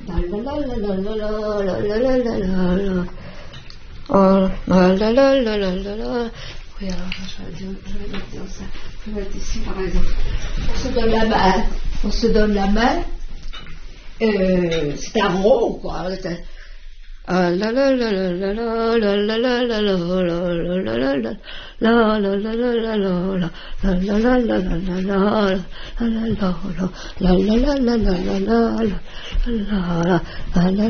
Oui, alors, je vais dire ça. Je vais mettre ici, par exemple. On se donne la main. On se donne la main. C'est un rond, quoi. La la la la la la la la la la la la la la la